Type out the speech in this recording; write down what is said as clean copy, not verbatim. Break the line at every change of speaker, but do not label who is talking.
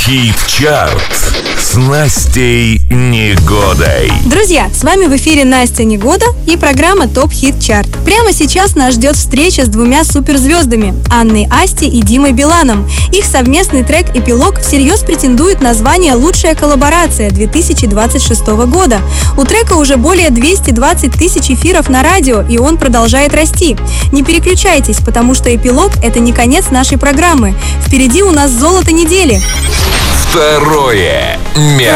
Хит-чарт с Настей Негодой.
Друзья, с вами в эфире Настя Негода и программа ТОП Хит Чарт. Прямо сейчас нас ждет встреча с двумя суперзвездами – Анной Асти и Димой Биланом. Их совместный трек «Эпилог» всерьез претендует на звание «Лучшая коллаборация» 2026 года. У трека уже более 220 тысяч эфиров на радио, и он продолжает расти. Не переключайтесь, потому что «Эпилог» – это не конец нашей программы. Впереди у нас золото недели.
Второе место.